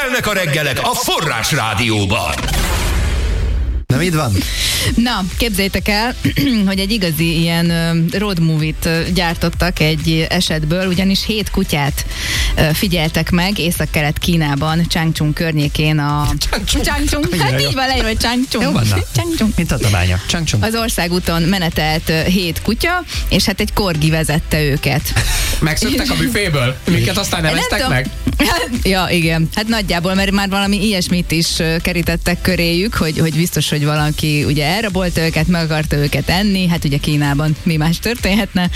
Kellenek a reggelek a Forrás Rádióban. Na, mit van? Na, képzeljétek el, hogy egy igazi ilyen road movie-t gyártottak egy esetből, ugyanis 7 kutyát figyeltek meg Észak-Kelet Kínában, Changchun környékén a... Changchun. Hát így van leírva, hogy Changchun. Jó van, Changchun. mint tatabánya. Changchun. Az országúton menetelt 7 kutya, és hát egy korgi vezette őket. Megszöktek a büféből? Miket aztán neveztek meg? Ja, igen. Hát nagyjából, mert már valami ilyesmit is kerítettek köréjük, hogy biztos, hogy valaki ugye elrabolta őket, meg akarta őket enni, hát ugye Kínában mi más történhetne,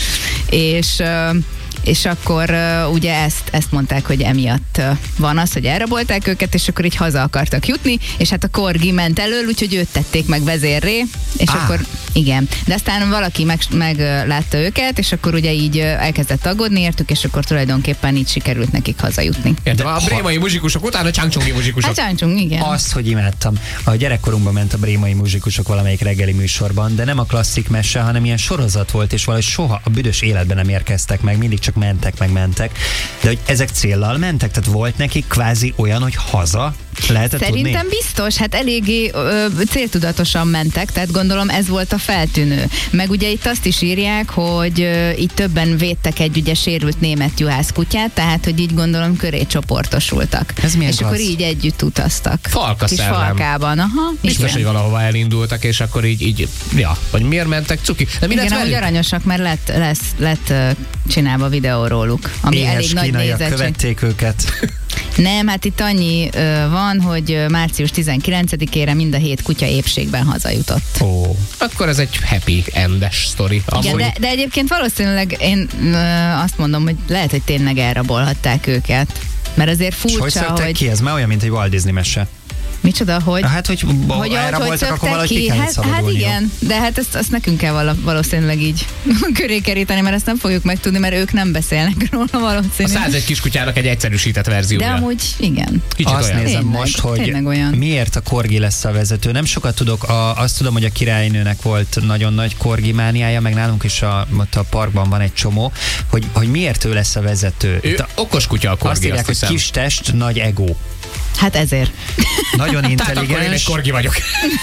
és akkor ugye ezt mondták, hogy emiatt van az, hogy elrabolták őket, és akkor így haza akartak jutni, és hát a korgi ment elől, úgyhogy őt tették meg vezérré, és akkor igen. De aztán valaki meglátta őket, és akkor ugye így elkezdett aggódni értük, és akkor tulajdonképpen így sikerült nekik hazajutni. Értem, a brémai muzsikusok után a Changchungi muzsikusok. A Changchun, igen. Azt, hogy imádtam. A gyerekkorunkban ment a brémai muzsikusok valamelyik reggeli műsorban, de nem a klasszik mese, hanem ilyen sorozat volt, és valahogy soha a büdös életben nem érkeztek meg, mindig csak mentek. De hogy ezek céllal mentek, tehát volt nekik kvázi olyan, hogy haza lehetett Szerintem tudni? biztos, hát eléggé céltudatosan mentek, tehát gondolom ez volt a feltűnő. Meg ugye itt azt is írják, hogy itt többen védtek egy ugye sérült német juhász kutyát, tehát hogy így gondolom köré csoportosultak. Ez milyen és akkor így együtt utaztak. Falka kis szellem. falkában, aha. Biztos, igen. hogy valahova elindultak, és akkor így ja, vagy miért mentek, cuki. De mi Igen, lett ahogy velük? aranyosak, mert lett csinálva videó róluk, ami Éhes elég nagy kínaiak nézettség. követték őket. Nem, hát itt annyi van, hogy március 19-ére mind a 7 kutya épségben hazajutott. Ó. Akkor ez egy happy endes sztori. Igen, de egyébként valószínűleg én azt mondom, hogy lehet, hogy tényleg elrabolhatták őket. Mert azért És hogy furcsa, szöktek hogy... ki? Ez már olyan, mint egy Walt Disney mese. Micsoda, hogy... Hát, hogy elraboltak, akkor valahogy ki kellett hát szabadulniuk. igen, de hát ezt nekünk kell valószínűleg így köré keríteni, mert ezt nem fogjuk megtudni, mert ők nem beszélnek róla A valószínűleg. 101 kiskutyának egy egyszerűsített verziója. De amúgy igen. Kicsit Azt olyan. nézem Tényleg, most, hogy tényleg olyan. miért a korgi lesz a vezető. Nem sokat tudok, azt tudom, hogy a királynőnek volt nagyon nagy korgi mániája, meg nálunk is ott a parkban van egy csomó, hogy miért ő lesz a vezető. Ő okos kutya a korgi, Azt írják, azt hogy hiszem. kis test, nagy ego. Hát ezért. Nagyon Tehát akkor én egy intelligens. korgi vagyok.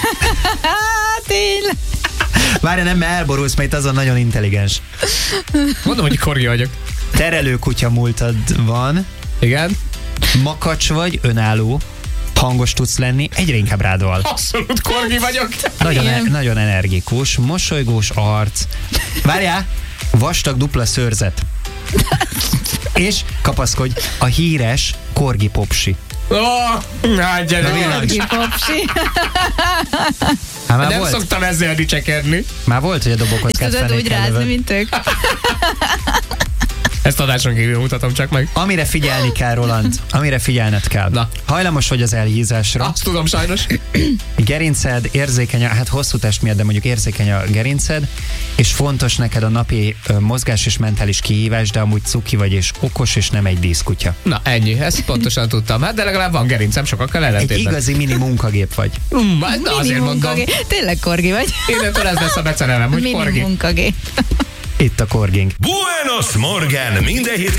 Hát tényleg. Várja, nem, mert elborulsz, mert itt azon nagyon intelligens. Mondom, hogy korgi vagyok. Terelő kutya múltad van, Igen. makacs vagy, önálló, hangos tudsz lenni, egyre inkább rád val. Abszolút korgi vagyok. Nagyon energikus, mosolygós arc. Várjál, vastag dupla szőrzet. És kapaszkodj, a híres korgi popsi. Hát gyere, Korgi popsi. Hát már nem volt, szoktam ezzel dicsekedni. már volt, hogy a És dobokockát tudod felé úgy kell rázni, lövöd. mint ők. Ezt adáson kívül mutatom csak meg. Amire figyelni kell, Roland, amire figyelned kell. Na. Hajlamos vagy az elhízásra. Azt tudom sajnos. Gerinced érzékeny, hát hosszú test miatt, de mondjuk érzékeny a gerinced, és fontos neked a napi mozgás és mentális kihívás, de amúgy cuki vagy és okos, és nem egy díszkutya. Na ennyi, ezt pontosan tudtam. Hát de legalább van gerincem sokakkal Egy ellentétben. igazi mini munkagép vagy. Na azért mondom. Tényleg korgi vagy. Innentől ez lesz a becenevem, hogy Mini korgi. munkagép. Itt a korging. Buenos Morgen! Minden hétköznap